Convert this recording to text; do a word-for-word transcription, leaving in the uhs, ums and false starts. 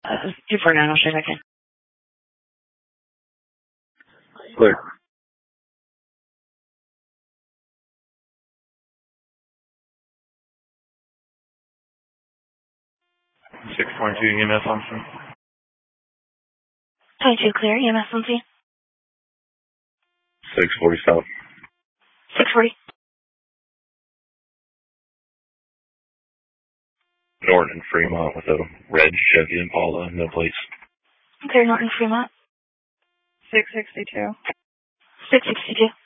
Uh, two four nine, I'll check back in. Clear. six twenty-two E M S on scene. twenty-two clear, E M S on scene. six forty south. six forty. Norton and Fremont with a red Chevy Impala, no plates. Clear Norton Fremont. six sixty-two. six sixty-two.